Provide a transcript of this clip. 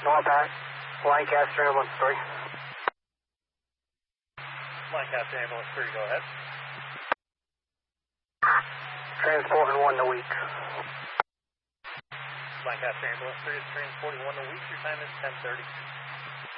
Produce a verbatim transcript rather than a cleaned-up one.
North Pat, Lancaster Ambulance three. Lancaster Ambulance three, go ahead. Transporting one to Weeks. Lancaster Ambulance three is transporting one to Weeks. Your time is ten thirty.